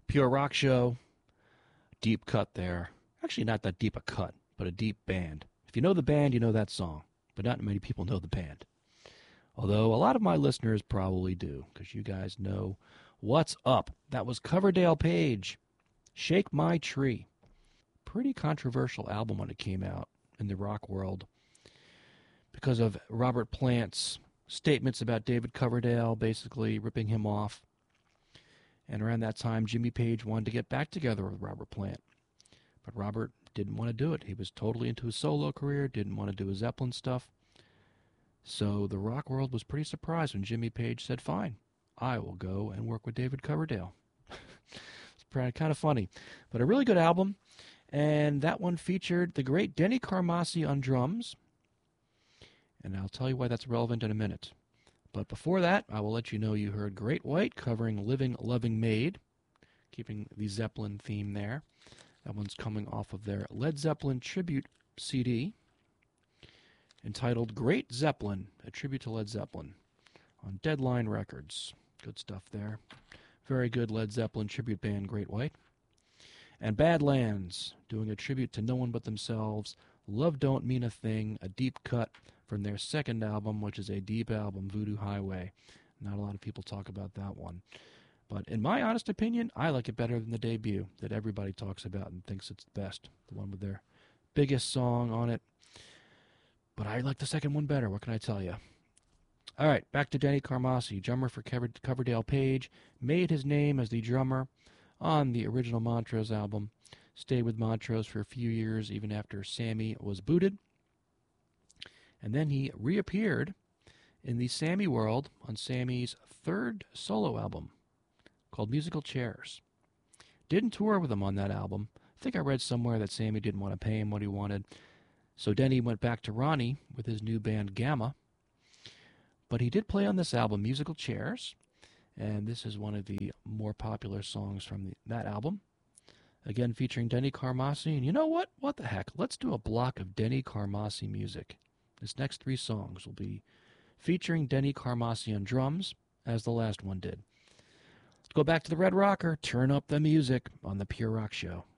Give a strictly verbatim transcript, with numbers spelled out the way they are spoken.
Pure Rock Show, deep cut there. Actually, not that deep a cut, but a deep band. If you know the band, you know that song, but not many people know the band. Although a lot of my listeners probably do, because you guys know what's up. That was Coverdale Page, Shake My Tree. Pretty controversial album when it came out in the rock world because of Robert Plant's statements about David Coverdale, basically ripping him off. And around that time, Jimmy Page wanted to get back together with Robert Plant. But Robert didn't want to do it. He was totally into his solo career, didn't want to do his Zeppelin stuff. So the rock world was pretty surprised when Jimmy Page said, fine, I will go and work with David Coverdale. It's kind of funny. But a really good album. And that one featured the great Denny Carmassi on drums. And I'll tell you why that's relevant in a minute. But before that, I will let you know you heard Great White covering Living Loving Maid, keeping the Zeppelin theme there. That one's coming off of their Led Zeppelin tribute C D entitled Great Zeppelin, a tribute to Led Zeppelin on Deadline Records. Good stuff there. Very good Led Zeppelin tribute band, Great White. And Badlands, doing a tribute to no one but themselves, Love Don't Mean a Thing, a deep cut from their second album, which is a deep album, Voodoo Highway. Not a lot of people talk about that one. But in my honest opinion, I like it better than the debut that everybody talks about and thinks it's the best, the one with their biggest song on it. But I like the second one better, what can I tell you? All right, back to Denny Carmassi, drummer for Coverdale Page, made his name as the drummer on the original Montrose album, stayed with Montrose for a few years even after Sammy was booted, and then he reappeared in the Sammy world on Sammy's third solo album called Musical Chairs. Didn't tour with him on that album. I think I read somewhere that Sammy didn't want to pay him what he wanted, so Denny went back to Ronnie with his new band Gamma. But he did play on this album, Musical Chairs, and this is one of the more popular songs from the, that album. Again, featuring Denny Carmassi. And you know what? What the heck? Let's do a block of Denny Carmassi music. This next three songs will be featuring Denny Carmassi on drums, as the last one did. Let's go back to the Red Rocker. Turn up the music on the Pure Rock Show.